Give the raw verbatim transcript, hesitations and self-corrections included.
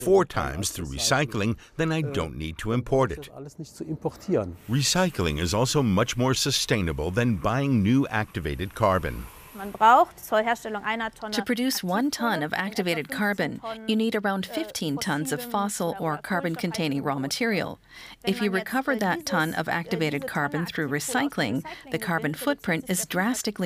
four times through recycling, then I don't need to import it. Recycling is also much more sustainable than buying new activated carbon. To produce one ton of activated carbon, you need around fifteen tons of fossil or carbon-containing raw material. If you recover that ton of activated carbon through recycling, the carbon footprint is drastically